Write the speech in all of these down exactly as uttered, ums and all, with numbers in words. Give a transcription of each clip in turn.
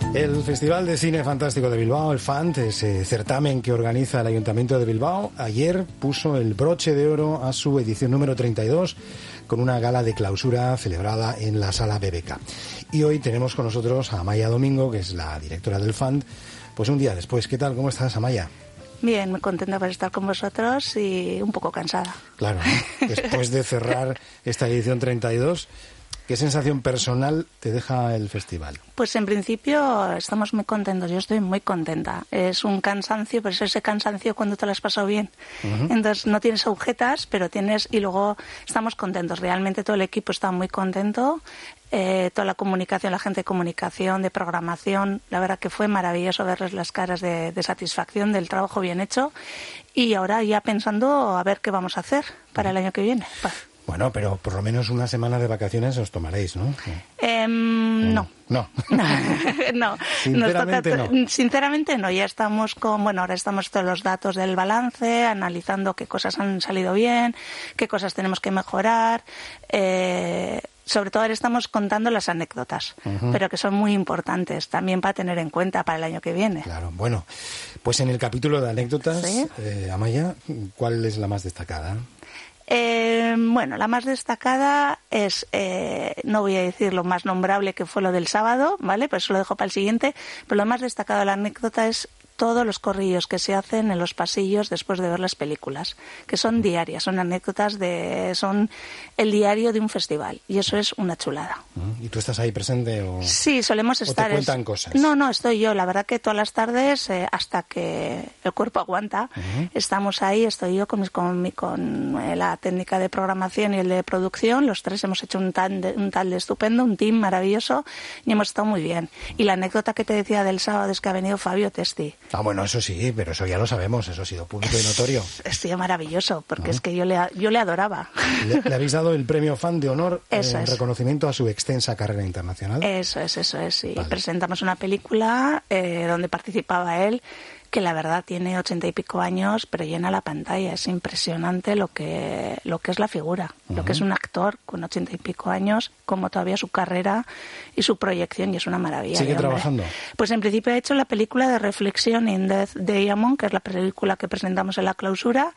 El Festival de Cine Fantástico de Bilbao, el FANT, ese certamen que organiza el Ayuntamiento de Bilbao, ayer puso el broche de oro a su edición número treinta y dos con una gala de clausura celebrada en la Sala B B K. Y hoy tenemos con nosotros a Amaia Domingo, que es la directora del FANT, pues un día después. ¿Qué tal? ¿Cómo estás, Amaia? Bien, muy contenta por estar con vosotros y un poco cansada. Claro, ¿no? Después de cerrar esta edición treinta y dos... ¿qué sensación personal te deja el festival? Pues en principio estamos muy contentos, yo estoy muy contenta. Es un cansancio, pero es ese cansancio cuando te lo has pasado bien. Uh-huh. Entonces no tienes agujetas, pero tienes... Y luego estamos contentos, realmente todo el equipo está muy contento. Eh, toda la comunicación, la gente de comunicación, de programación, la verdad que fue maravilloso verles las caras de, de satisfacción del trabajo bien hecho. Y ahora ya pensando a ver qué vamos a hacer para el año que viene. Pues, bueno, pero por lo menos una semana de vacaciones os tomaréis, ¿no? Eh, no. No. no. Sinceramente Nos toca, no. Sinceramente no. Ya estamos con, bueno, ahora estamos todos los datos del balance, analizando qué cosas han salido bien, qué cosas tenemos que mejorar. Eh, sobre todo ahora estamos contando las anécdotas, uh-huh. pero que son muy importantes también para tener en cuenta para el año que viene. Claro, bueno, pues en el capítulo de anécdotas, ¿sí? eh, Amaia, ¿cuál es la más destacada? Eh, bueno, la más destacada es, eh, no voy a decir lo más nombrable que fue lo del sábado, ¿vale? Pues eso lo dejo para el siguiente, pero lo más destacado de la anécdota es todos los corrillos que se hacen en los pasillos después de ver las películas, que son diarias, son anécdotas de, son el diario de un festival, y eso es una chulada. ¿Y tú estás ahí presente o...? Sí, solemos estar. ¿O te cuentan cosas? No, no, estoy yo, la verdad que todas las tardes, eh, hasta que el cuerpo aguanta, uh-huh. estamos ahí, estoy yo con, mis, con, mi, con eh, la técnica de programación y el de producción, los tres hemos hecho un tal de, un tal de estupendo, un team maravilloso, y hemos estado muy bien. Y la anécdota que te decía del sábado es que ha venido Fabio Testi. Ah, bueno, eso sí, pero eso ya lo sabemos, eso ha sido público y notorio. Es tío maravilloso, porque uh-huh. es que yo le, yo le adoraba. Le, le habéis dado el premio Fan de Honor eso en es. reconocimiento a su extensa carrera internacional. Eso es, eso es, sí. Vale. Presentamos una película eh, donde participaba él, que la verdad tiene ochenta y pico años, pero llena la pantalla. Es impresionante lo que lo que es la figura, uh-huh. lo que es un actor con ochenta y pico años, como todavía su carrera y su proyección, y es una maravilla. ¿Sigue trabajando? Pues en principio ha hecho la película de Reflexión in Death Diamond, que es la película que presentamos en la clausura,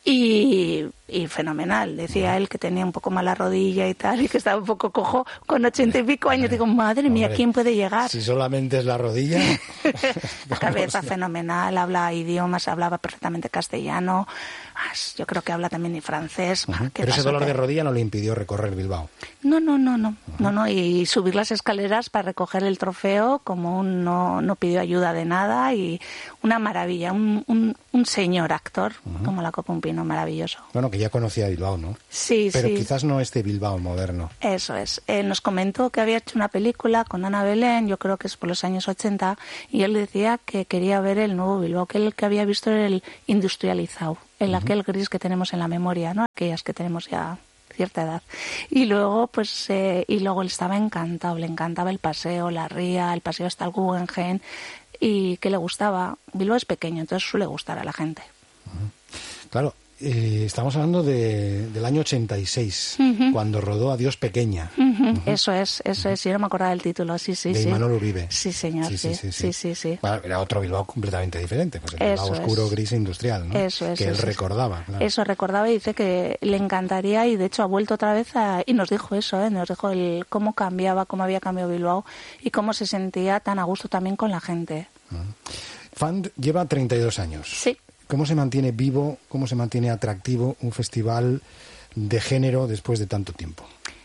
y, y fenomenal. Decía uh-huh. él que tenía un poco mala rodilla y tal, y que estaba un poco cojo con ochenta y pico años. Digo, madre mía, Hombre, ¿quién puede llegar? Si solamente es la rodilla. La cabeza fenomenal. Habla idiomas, hablaba perfectamente castellano, yo creo que habla también y francés. Uh-huh. Pero ese dolor de rodilla no le impidió recorrer Bilbao. No, no, no, no, uh-huh. no, no, y subir las escaleras para recoger el trofeo, como un, no, no pidió ayuda de nada, y una maravilla, un, un, un señor actor, uh-huh. como la copa un pino, maravilloso. Bueno, que ya conocía Bilbao, ¿no? Sí, Pero sí. Pero quizás no este Bilbao moderno. Eso es. Él nos comentó que había hecho una película con Ana Belén, yo creo que es por los años ochenta, y él decía que quería ver el nuevo Bilbao, que él que había visto era el industrializado, el uh-huh. aquel gris que tenemos en la memoria, ¿no? Aquellas que tenemos ya cierta edad. Y luego, pues, eh, y luego él estaba encantado, le encantaba el paseo, la ría, el paseo hasta el Guggenheim, y que le gustaba. Bilbao es pequeño, entonces suele gustar a la gente. Uh-huh. Claro. Eh, estamos hablando de, del año ochenta y seis, uh-huh. cuando rodó Adiós Pequeña. Uh-huh. Uh-huh. Eso es, eso es. Yo no me acordaba del título, sí, sí, de sí. De Imanol Uribe. Sí, señor, sí, sí, sí. sí, sí, sí. Bueno, era otro Bilbao completamente diferente, pues el eso Bilbao oscuro, es. Gris e industrial, ¿no? Eso es. Que él eso recordaba. Claro. Eso recordaba y dice que le encantaría, y de hecho ha vuelto otra vez a, y nos dijo eso, ¿eh? Nos dijo el cómo cambiaba, cómo había cambiado Bilbao y cómo se sentía tan a gusto también con la gente. Uh-huh. FANT lleva treinta y dos años. Sí. ¿Cómo se mantiene vivo, cómo se mantiene atractivo un festival de género después de tanto tiempo?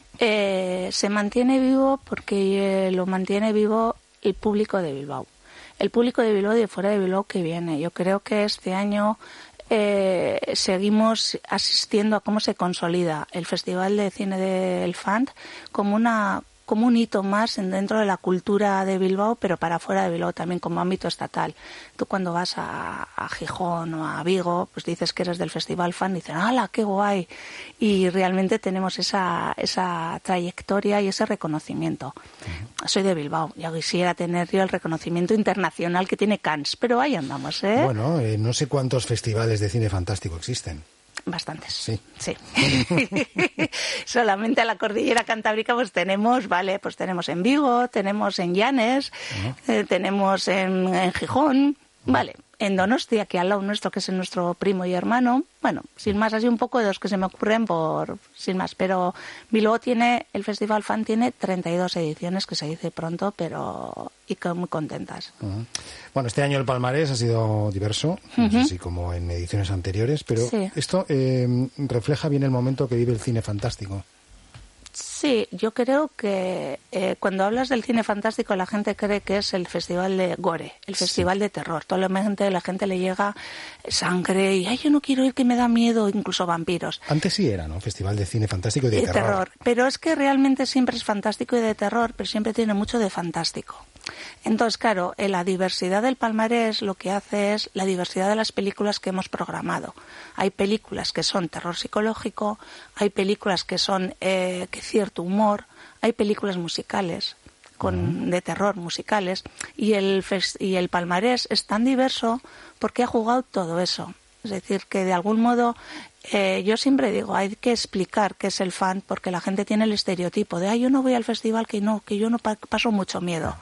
Eh, se mantiene vivo porque eh, lo mantiene vivo el público de Bilbao. El público de Bilbao y de fuera de Bilbao que viene. Yo creo que este año eh, seguimos asistiendo a cómo se consolida el Festival de Cine del FANT como una... como un hito más dentro de la cultura de Bilbao, pero para fuera de Bilbao también como ámbito estatal. Tú cuando vas a, a Gijón o a Vigo, pues dices que eres del Festival Fan, y dicen, ¡hala, qué guay! Y realmente tenemos esa, esa trayectoria y ese reconocimiento. Uh-huh. Soy de Bilbao, ya quisiera tener yo el reconocimiento internacional que tiene Cannes, pero ahí andamos, ¿eh? Bueno, eh, no sé cuántos festivales de cine fantástico existen. Bastantes. Sí. Sí. Solamente a la cordillera cantábrica pues tenemos, vale, pues tenemos en Vigo, tenemos en Llanes, uh-huh. eh, tenemos en, en Gijón, uh-huh. vale, en Donosti, aquí al lado nuestro, que es nuestro primo y hermano. Bueno, sin más, así un poco de los que se me ocurren por, sin más, pero Bilbao tiene, el Festival Fan tiene treinta y dos ediciones, que se dice pronto, pero y que muy contentas. Uh-huh. Bueno, este año el palmarés ha sido diverso, uh-huh. no sé si como en ediciones anteriores, pero sí. esto eh, refleja bien el momento que vive el cine fantástico. Sí, yo creo que eh, cuando hablas del cine fantástico la gente cree que es el festival de gore, el festival sí. de terror. Toda la gente, la gente le llega sangre y ay, yo no quiero ir que me da miedo, incluso vampiros. Antes sí era, ¿no? Festival de cine fantástico y de, de terror. terror. Pero es que realmente siempre es fantástico y de terror, pero siempre tiene mucho de fantástico. Entonces, claro, en la diversidad del palmarés lo que hace es la diversidad de las películas que hemos programado. Hay películas que son terror psicológico, hay películas que son eh, que cierto humor, hay películas musicales con, uh-huh. de terror musicales y el, y el palmarés es tan diverso porque ha jugado todo eso. Es decir, que de algún modo eh, yo siempre digo, hay que explicar qué es el fan porque la gente tiene el estereotipo de, ay, yo no voy al festival, que no, que yo no pa- paso mucho miedo.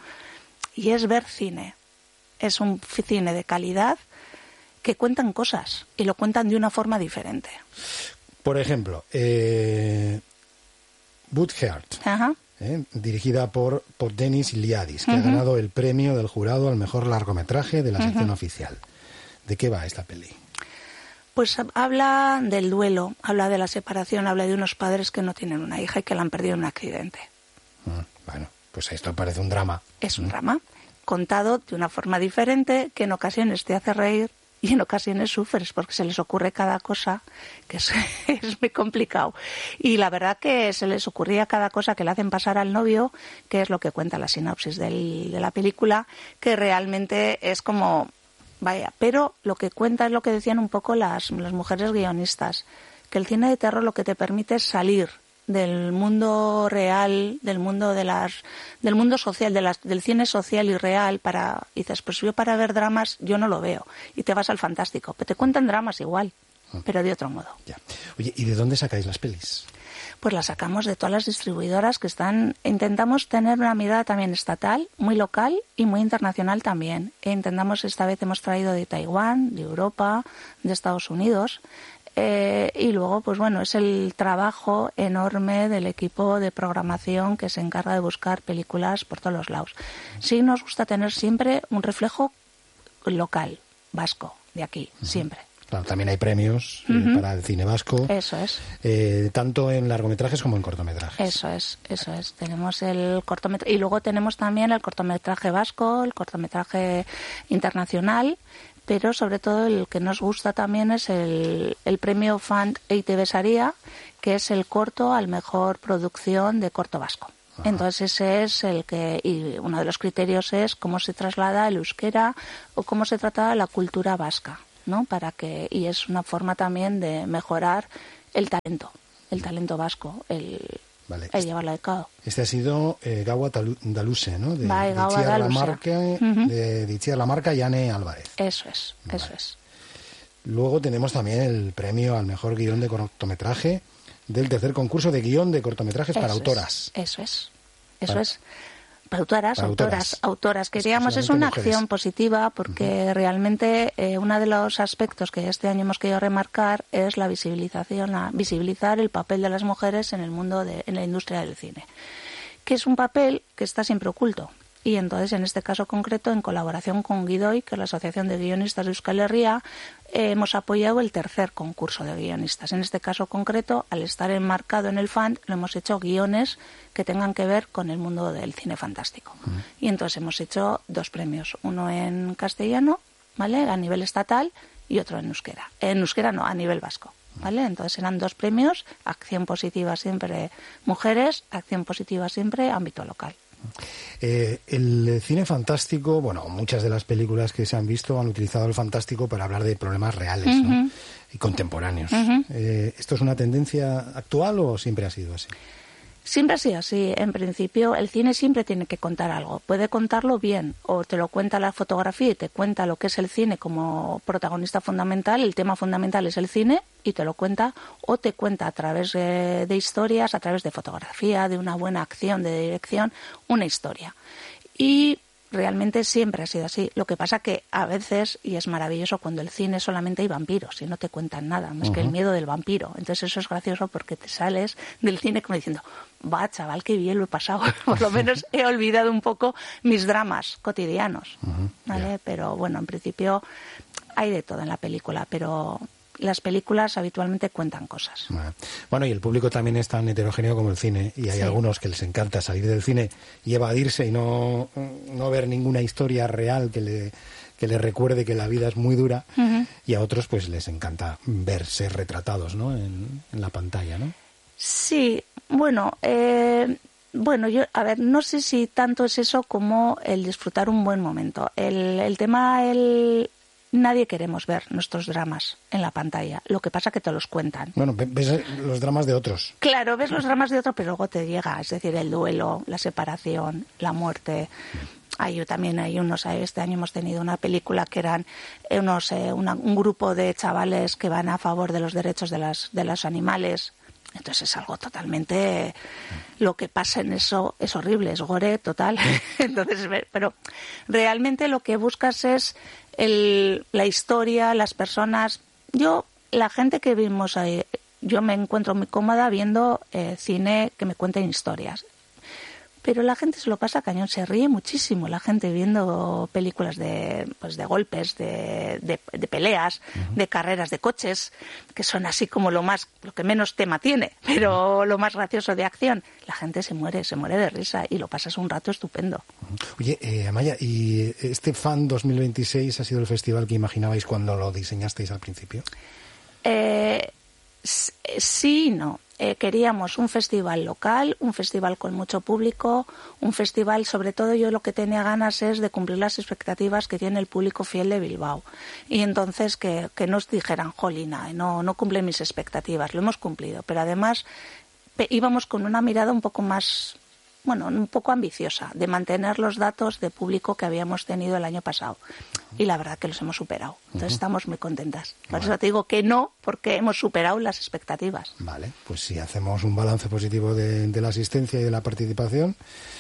Y es ver cine. Es un cine de calidad que cuentan cosas y lo cuentan de una forma diferente. Por ejemplo, eh, Bullheart, eh, dirigida por, por Denis Iliadis, que uh-huh. ha ganado el premio del jurado al mejor largometraje de la sección uh-huh. oficial. ¿De qué va esta peli? Pues habla del duelo, habla de la separación, habla de unos padres que no tienen una hija y que la han perdido en un accidente. Uh, bueno, pues esto parece un drama. Es un drama, contado de una forma diferente, que en ocasiones te hace reír y en ocasiones sufres porque se les ocurre cada cosa, que es, es muy complicado. Y la verdad que se les ocurría cada cosa que le hacen pasar al novio, que es lo que cuenta la sinopsis del, de la película, que realmente es como... Vaya, pero lo que cuenta es lo que decían un poco las, las mujeres guionistas, que el cine de terror lo que te permite es salir del mundo real, del mundo de las, del mundo social, de las, del cine social y real, para, y dices, pues yo para ver dramas yo no lo veo, y te vas al fantástico, pero te cuentan dramas igual, pero de otro modo. Ya. Oye, ¿y de dónde sacáis las pelis? Pues las sacamos de todas las distribuidoras que están... Intentamos tener una mirada también estatal, muy local y muy internacional también. E intentamos, esta vez hemos traído de Taiwán, de Europa, de Estados Unidos. Eh, y luego, pues bueno, es el trabajo enorme del equipo de programación que se encarga de buscar películas por todos los lados. Sí nos gusta tener siempre un reflejo local, vasco, de aquí, uh-huh. siempre. Claro, también hay premios uh-huh. eh, para el cine vasco. Eso es. Eh, tanto en largometrajes como en cortometrajes. Eso es, eso es. Tenemos el cortometraje y luego tenemos también el cortometraje vasco, el cortometraje internacional, pero sobre todo el que nos gusta también es el, el premio Fan Eite Saria, que es el corto al mejor producción de corto vasco. Ajá. Entonces ese es el que, y uno de los criterios es cómo se traslada el euskera o cómo se trata la cultura vasca. ¿No? Para que, y es una forma también de mejorar el talento, el talento vasco, el, vale. el llevarlo a cabo. Este ha sido eh, Gaua Daluse, ¿no? De, Bai, de Itziar Lamarca, uh-huh. de, de Itziar Lamarca y Ane Álvarez. Eso es, vale. eso es. Luego tenemos también el premio al mejor guión de cortometraje del tercer concurso de guión de cortometrajes eso para es, autoras. Eso es, eso para... es. Para autoras, para autoras, autoras, autoras. Queríamos, es una mujeres. acción positiva porque uh-huh. realmente eh, uno de los aspectos que este año hemos querido remarcar es la visibilización, la, visibilizar el papel de las mujeres en el mundo, de, en la industria del cine, que es un papel que está siempre oculto. Y entonces, en este caso concreto, en colaboración con Guidoy, que es la Asociación de Guionistas de Euskal Herria, eh, hemos apoyado el tercer concurso de guionistas. En este caso concreto, al estar enmarcado en el F A N, lo hemos hecho guiones que tengan que ver con el mundo del cine fantástico. Uh-huh. Y entonces hemos hecho dos premios, uno en castellano, ¿vale?, a nivel estatal, y otro en euskera. En euskera no, a nivel vasco. ¿Vale? Entonces eran dos premios, acción positiva siempre mujeres, acción positiva siempre ámbito local. Eh, el cine fantástico, bueno, muchas de las películas que se han visto han utilizado el fantástico para hablar de problemas reales, uh-huh. ¿no? Y contemporáneos. Uh-huh. Eh, ¿Esto es una tendencia actual o siempre ha sido así? Siempre ha sido así. En principio, el cine siempre tiene que contar algo. Puede contarlo bien, o te lo cuenta la fotografía y te cuenta lo que es el cine como protagonista fundamental. El tema fundamental es el cine y te lo cuenta, o te cuenta a través de, de historias, a través de fotografía, de una buena acción, de dirección, una historia. Y realmente siempre ha sido así. Lo que pasa que a veces, y es maravilloso, cuando el cine solamente hay vampiros y no te cuentan nada, más uh-huh. que el miedo del vampiro. Entonces eso es gracioso porque te sales del cine como diciendo, va, chaval, qué bien lo he pasado. Por lo menos he olvidado un poco mis dramas cotidianos. Uh-huh. ¿Vale? Yeah. Pero bueno, en principio hay de todo en la película, pero las películas habitualmente cuentan cosas. Bueno, y el público también es tan heterogéneo como el cine, y hay sí. algunos que les encanta salir del cine y evadirse y no, no ver ninguna historia real que le, que le recuerde que la vida es muy dura, uh-huh. y a otros pues les encanta verse retratados, ¿no? en, en la pantalla, ¿no? Sí, bueno, eh, bueno, yo, a ver, no sé si tanto es eso como el disfrutar un buen momento. El, el tema, el... Nadie queremos ver nuestros dramas en la pantalla. Lo que pasa que te los cuentan. Bueno, ves los dramas de otros. Claro, ves los dramas de otros, pero luego te llega, es decir, el duelo, la separación, la muerte. Hay también hay unos, este año hemos tenido una película que eran unos, eh, una, un grupo de chavales que van a favor de los derechos de las de los animales. Entonces es algo totalmente, lo que pasa en eso es horrible, es gore total. Entonces, pero realmente lo que buscas es el, la historia, las personas. Yo, la gente que vimos ahí, yo me encuentro muy cómoda viendo eh, cine que me cuenten historias. Pero la gente se lo pasa cañón, se ríe muchísimo la gente viendo películas de pues de golpes, de, de, de peleas, uh-huh. de carreras de coches, que son así como lo más, lo que menos tema tiene, pero uh-huh. lo más gracioso de acción. La gente se muere, se muere de risa y lo pasas un rato estupendo. Uh-huh. Oye, eh, Amaya, ¿y este Fan dos mil veintiséis ha sido el festival que imaginabais cuando lo diseñasteis al principio? Eh, sí y no. Eh, queríamos un festival local, un festival con mucho público, un festival, sobre todo yo lo que tenía ganas es de cumplir las expectativas que tiene el público fiel de Bilbao. Y entonces que, que nos dijeran, jolina, no, no cumple mis expectativas, lo hemos cumplido. Pero además pe- íbamos con una mirada un poco más, bueno, un poco ambiciosa, de mantener los datos de público que habíamos tenido el año pasado. Y la verdad que los hemos superado. Entonces uh-huh. estamos muy contentas. Por vale. eso te digo que no, porque hemos superado las expectativas. Vale, pues si hacemos un balance positivo de, de la asistencia y de la participación,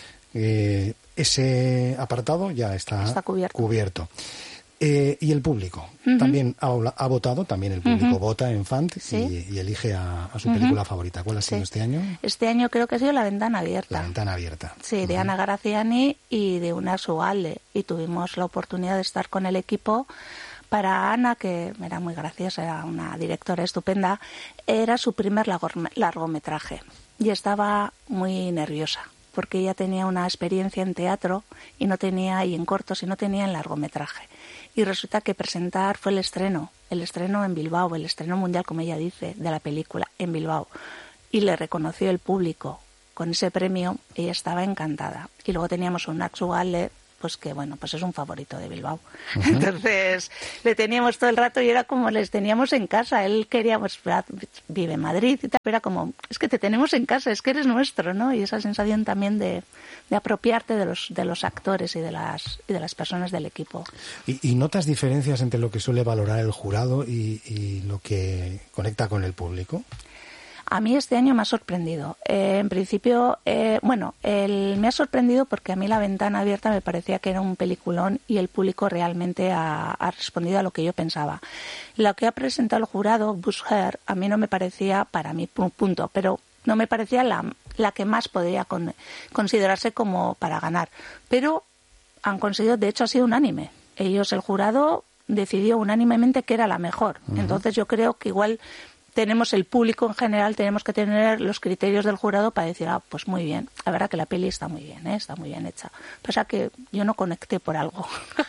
eh, ese apartado ya está, está cubierto. cubierto. Eh, y el público uh-huh. también ha, ha votado, también el público uh-huh. vota en Fant ¿Sí? y, y elige a, a su uh-huh. película favorita. ¿Cuál ha sido sí. este año? Este año creo que ha sido La Ventana Abierta. La Ventana Abierta. Sí, de uh-huh. Ana Graziani y de Una Sugalde. Y tuvimos la oportunidad de estar con el equipo. Para Ana, que era muy graciosa, era una directora estupenda, era su primer largometraje y estaba muy nerviosa porque ella tenía una experiencia en teatro y no tenía, y en cortos, y no tenía en largometraje. Y resulta que presentar fue el estreno, el estreno en Bilbao, el estreno mundial, como ella dice, de la película en Bilbao. Y le reconoció el público con ese premio, ella estaba encantada. Y luego teníamos un Nacho Galde, pues que bueno, pues es un favorito de Bilbao. Uh-huh. Entonces le teníamos todo el rato y era como les teníamos en casa. Él quería, pues vive en Madrid y tal, pero era como, es que te tenemos en casa, es que eres nuestro, ¿no? Y esa sensación también de, de apropiarte de los de los actores y de las y de las personas del equipo. ¿Y, y notas diferencias entre lo que suele valorar el jurado y, y lo que conecta con el público? A mí este año me ha sorprendido. Eh, en principio, eh, bueno, el, me ha sorprendido porque a mí La Ventana Abierta me parecía que era un peliculón y el público realmente ha, ha respondido a lo que yo pensaba. Lo que ha presentado el jurado, Busher, a mí no me parecía, para mí, punto, pero no me parecía la, la que más podría con, considerarse como para ganar. Pero han conseguido, de hecho ha sido unánime. Ellos, el jurado, decidió unánimemente que era la mejor. Uh-huh. Entonces yo creo que igual tenemos el público en general, tenemos que tener los criterios del jurado para decir, ah, pues muy bien, la verdad que la peli está muy bien, ¿eh? Está muy bien hecha. Pasa que yo no conecté por algo.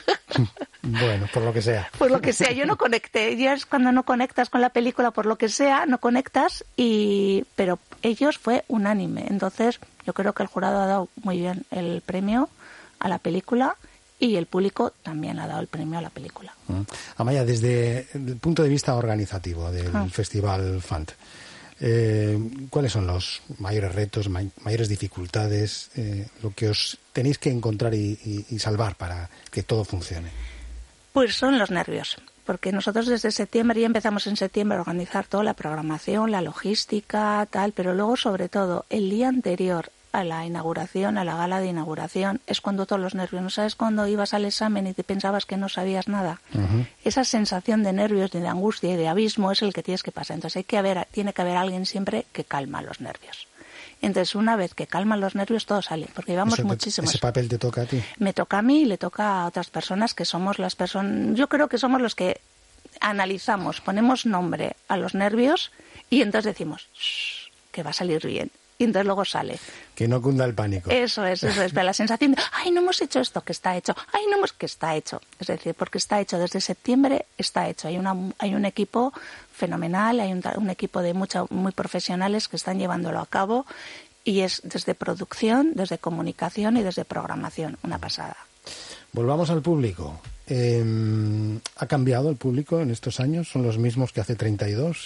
Bueno, por lo que sea. Por lo que sea, yo no conecté. Ya es cuando no conectas con la película, por lo que sea, no conectas, y pero ellos fue unánime. Entonces, yo creo que el jurado ha dado muy bien el premio a la película. Y el público también ha dado el premio a la película. Uh-huh. Amaya, desde el punto de vista organizativo del uh-huh. Festival Fant, Eh, ¿Cuáles son los mayores retos, may- mayores dificultades, eh, lo que os tenéis que encontrar y, y, y salvar para que todo funcione? Pues son los nervios, porque nosotros desde septiembre, ya empezamos en septiembre a organizar toda la programación, la logística, tal, pero luego sobre todo el día anterior a la inauguración, a la gala de inauguración, es cuando todos los nervios, ¿no sabes cuando ibas al examen y te pensabas que no sabías nada? Uh-huh. Esa sensación de nervios, de angustia y de abismo es el que tienes que pasar. Entonces hay que haber, tiene que haber alguien siempre que calma los nervios. Entonces, una vez que calman los nervios, todo sale, porque llevamos te, muchísimos. ¿Ese papel te toca a ti? Me toca a mí y le toca a otras personas que somos las personas. Yo creo que somos los que analizamos, ponemos nombre a los nervios y entonces decimos que va a salir bien. Y entonces luego sale. Que no cunda el pánico. Eso es, eso es. Pero la sensación de, ay, no hemos hecho esto, que está hecho. Ay, no hemos, que está hecho. Es decir, porque está hecho desde septiembre, está hecho. Hay una, hay un equipo fenomenal, hay un, un equipo de mucha, muy profesionales que están llevándolo a cabo y es desde producción, desde comunicación y desde programación. Una pasada. Volvamos al público. Eh, ¿Ha cambiado el público en estos años? ¿Son los mismos que hace treinta y dos?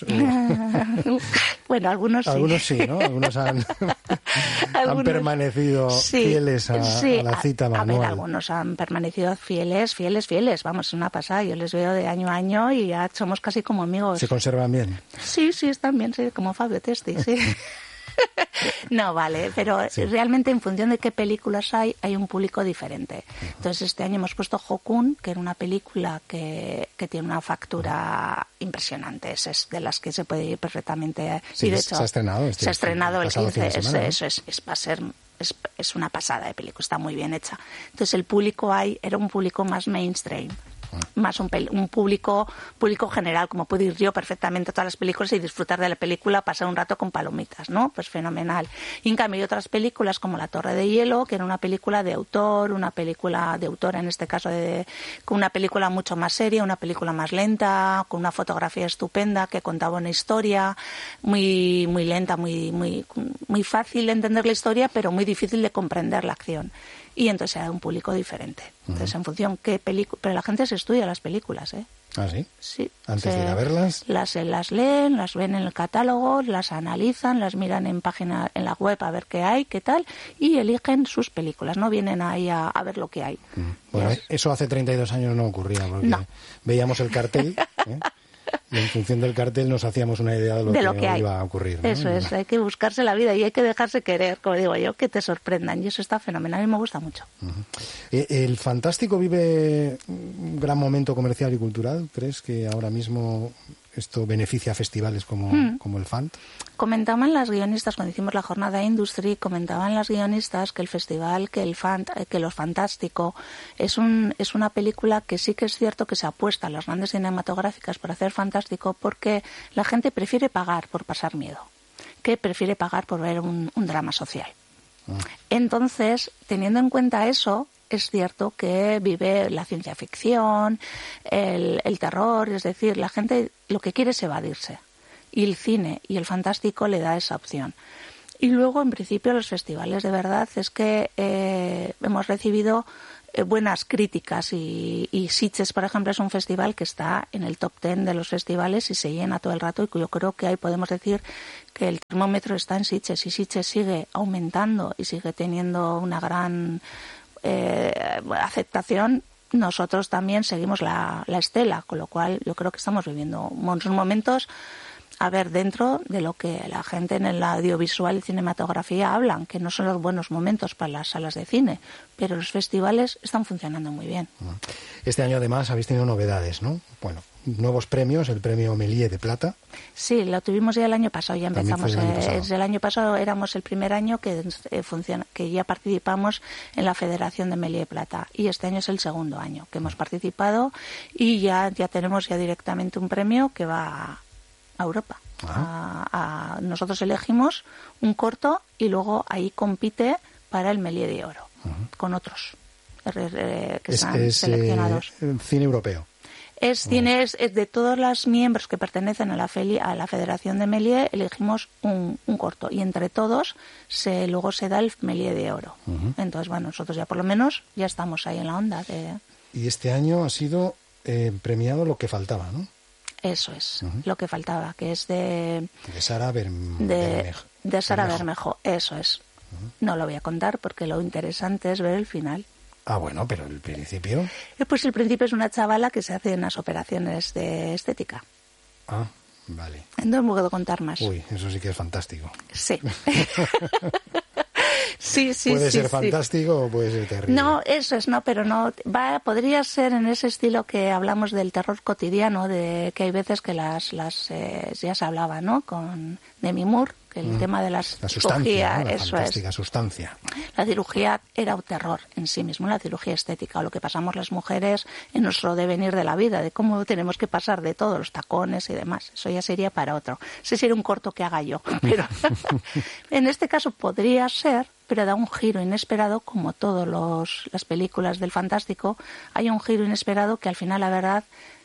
Bueno, algunos sí. Algunos sí, ¿no? Algunos han, algunos, han permanecido sí, fieles a, sí, a la cita a, manual. A ver, algunos han permanecido fieles, fieles, fieles. Vamos, es una pasada. Yo les veo de año a año y ya somos casi como amigos. ¿Se conservan bien? Sí, sí, están bien, sí, como Fabio Testi, sí. No, vale, pero sí. Realmente en función de qué películas hay, hay un público diferente. Entonces este año hemos puesto Hokun, que era una película que, que tiene una factura impresionante, es, es de las que se puede ir perfectamente. Sí, y de hecho, se ha estrenado. Este, se ha estrenado el quince, fin semana, es, ¿no? eso es, es, va a ser... Es, es una pasada de película, está muy bien hecha. Entonces el público hay, era un público más mainstream. Más un, un público público general, como puedo ir yo perfectamente a todas las películas y disfrutar de la película, pasar un rato con palomitas, ¿no? Pues fenomenal. Y en cambio hay otras películas como La Torre de Hielo, que era una película de autor, una película de autora en este caso, de, con una película mucho más seria, una película más lenta, con una fotografía estupenda, que contaba una historia muy muy lenta, muy muy muy fácil de entender la historia, pero muy difícil de comprender la acción. Y entonces era un público diferente. Entonces, uh-huh. en función qué película... Pero la gente se estudia las películas, ¿eh? ¿Ah, sí? Sí. Antes se, de ir a verlas. Las, las leen, las ven en el catálogo, las analizan, las miran en página, en la web a ver qué hay, qué tal, y eligen sus películas. No vienen ahí a, a ver lo que hay. Uh-huh. Bueno, es... eso hace treinta y dos años no ocurría, porque no. veíamos el cartel... ¿eh? Y en función del cartel nos hacíamos una idea de lo, de que, lo que iba a ocurrir, ¿no? Eso es, hay que buscarse la vida y hay que dejarse querer, como digo yo, que te sorprendan. Y eso está fenomenal y me gusta mucho. Uh-huh. ¿El Fantástico vive un gran momento comercial y cultural? ¿Crees que ahora mismo esto beneficia a festivales como, mm. como el Fant? Comentaban las guionistas, cuando hicimos la jornada Industry, comentaban las guionistas que el festival, que el Fant, que Los Fantástico es un es una película que sí que es cierto que se apuesta a las grandes cinematográficas por hacer fantástico, porque la gente prefiere pagar por pasar miedo, que prefiere pagar por ver un, un drama social. Ah. Entonces, teniendo en cuenta eso, es cierto que vive la ciencia ficción, el, el terror, es decir, la gente lo que quiere es evadirse. Y el cine y el fantástico le da esa opción. Y luego, en principio, los festivales de verdad es que eh, hemos recibido eh, buenas críticas y, y Sitges, por ejemplo, es un festival que está en el top ten de los festivales y se llena todo el rato, y yo creo que ahí podemos decir que el termómetro está en Sitges y Sitges sigue aumentando y sigue teniendo una gran eh, aceptación. Nosotros también seguimos la, la estela, con lo cual yo creo que estamos viviendo unos momentos, a ver, dentro de lo que la gente en el audiovisual y cinematografía hablan, que no son los buenos momentos para las salas de cine, pero los festivales están funcionando muy bien. Este año además habéis tenido novedades, ¿no? Bueno, nuevos premios, el premio Méliès de Plata. Sí, lo tuvimos ya el año pasado, ya empezamos. El año pasado. Eh, el año pasado éramos el primer año que eh, funciona, que ya participamos en la Federación de Méliès de Plata, y este año es el segundo año que hemos participado y ya ya tenemos ya directamente un premio que va a a Europa. A, a, nosotros elegimos un corto y luego ahí compite para el Méliès de Oro, uh-huh. con otros eh, que es, están es, seleccionados. Eh, cine europeo. Es cine, es, es de todos los miembros que pertenecen a la, feli, a la Federación de Méliès, elegimos un, un corto y entre todos se luego se da el Méliès de Oro. Uh-huh. Entonces, bueno, nosotros ya por lo menos ya estamos ahí en la onda. De... Y este año ha sido eh, premiado lo que faltaba, ¿no? Eso es, uh-huh. lo que faltaba, que es de... De Sara Berm- de, Bermejo. De Sara Bermejo. Bermejo, eso es. Uh-huh. No lo voy a contar porque lo interesante es ver el final. Ah, bueno, pero el principio... Pues el principio es una chavala que se hace unas operaciones de estética. Ah, vale. No me puedo contar más. Uy, eso sí que es fantástico. Sí. Sí, sí, puede sí, ser sí. fantástico o puede ser terrible. No, eso es, no, pero no va, podría ser en ese estilo que hablamos del terror cotidiano, de que hay veces que las, las eh, ya se hablaba, ¿no? Con Demi Moore, que el mm. tema de las la sustancia, ¿no? La eso fantástica es. sustancia. La cirugía era un terror en sí mismo, la cirugía estética, o lo que pasamos las mujeres en nuestro devenir de la vida, de cómo tenemos que pasar de todos los tacones y demás. Eso ya sería para otro. Ese sería un corto que haga yo, pero en este caso podría ser, pero da un giro inesperado, como todas las películas del fantástico, hay un giro inesperado que al final, la verdad,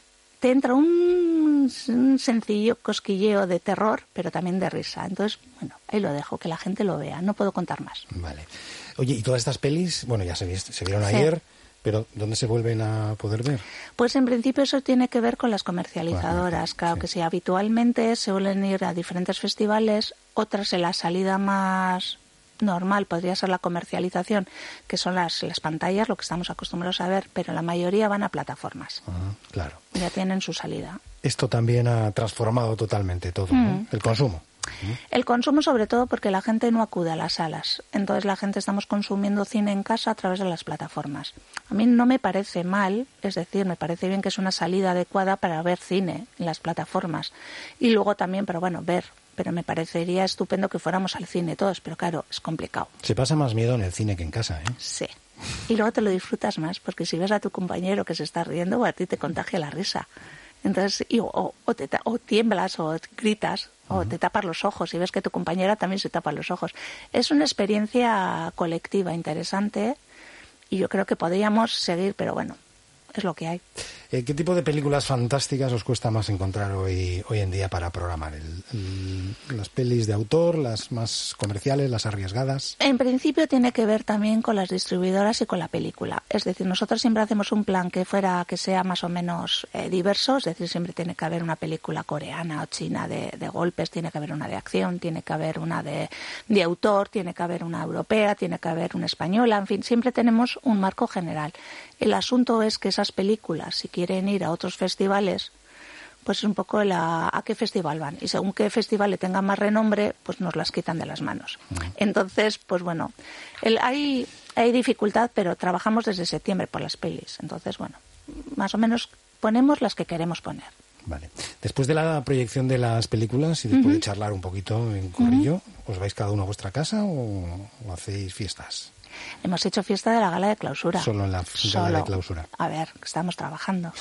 te entra un, un sencillo cosquilleo de terror, pero también de risa. Entonces, bueno, ahí lo dejo, que la gente lo vea. No puedo contar más. Vale. Oye, ¿y todas estas pelis, bueno, ya se, se vieron sí. ayer, pero ¿dónde se vuelven a poder ver? Pues en principio eso tiene que ver con las comercializadoras. Claro sí. que sí, habitualmente se suelen ir a diferentes festivales, otras en la salida más normal podría ser la comercialización, que son las, las pantallas, lo que estamos acostumbrados a ver, pero la mayoría van a plataformas. Ajá, claro. Ya tienen su salida. Esto también ha transformado totalmente todo, mm. ¿no? El consumo. El consumo, sobre todo porque la gente no acude a las salas. Entonces la gente estamos consumiendo cine en casa a través de las plataformas. A mí no me parece mal, es decir, me parece bien que es una salida adecuada para ver cine en las plataformas. Y luego también, pero bueno, ver. Pero me parecería estupendo que fuéramos al cine todos, pero claro, es complicado. Se pasa más miedo en el cine que en casa, ¿eh? Sí. Y luego te lo disfrutas más, porque si ves a tu compañero que se está riendo, o a ti te contagia la risa. Entonces, y, o, o, te, o tiemblas, o gritas, o uh-huh. te tapas los ojos, y ves que tu compañera también se tapa los ojos. Es una experiencia colectiva interesante, y yo creo que podríamos seguir, pero bueno, es lo que hay. Eh, ¿Qué tipo de películas fantásticas os cuesta más encontrar hoy hoy en día para programar? El, el, ¿Las pelis de autor, las más comerciales, las arriesgadas? En principio tiene que ver también con las distribuidoras y con la película. Es decir, nosotros siempre hacemos un plan que fuera que sea más o menos eh, diverso. Es decir, siempre tiene que haber una película coreana o china de, de golpes, tiene que haber una de acción, tiene que haber una de, de autor, tiene que haber una europea, tiene que haber una española. En fin, siempre tenemos un marco general. El asunto es que esas películas, si quieren ir a otros festivales, pues es un poco la, a qué festival van. Y según qué festival le tenga más renombre, pues nos las quitan de las manos. Entonces, pues bueno, el, hay, hay dificultad, pero trabajamos desde septiembre por las pelis. Entonces, bueno, más o menos ponemos las que queremos poner. Vale. Después de la proyección de las películas y después uh-huh. de charlar un poquito en corrillo, uh-huh. ¿os vais cada uno a vuestra casa o, o hacéis fiestas? Hemos hecho fiesta de la gala de clausura. Solo en la Solo. gala de clausura. A ver, estamos trabajando.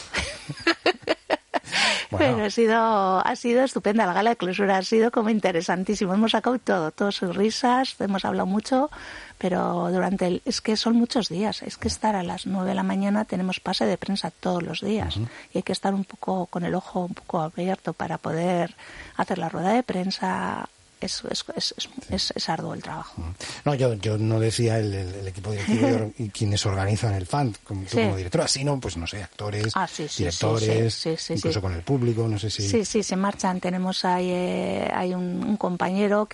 Bueno. Pero ha sido, ha sido estupenda la gala de clausura, ha sido como interesantísimo. Hemos sacado todo, todas sus risas, hemos hablado mucho, pero durante el... Es que son muchos días, es que estar a las nueve de la mañana tenemos pase de prensa todos los días. Uh-huh. Y hay que estar un poco con el ojo un poco abierto para poder hacer la rueda de prensa. Es, es, es, es, es arduo el trabajo. No, yo, yo no decía el, el, el equipo directivo y quienes organizan el fan, como tú sí. como directora, sino, pues no sé, actores, ah, sí, sí, directores, sí, sí, sí, sí, incluso sí. con el público, no sé si... Sí, sí, se marchan. Tenemos ahí, eh, hay un, un compañero que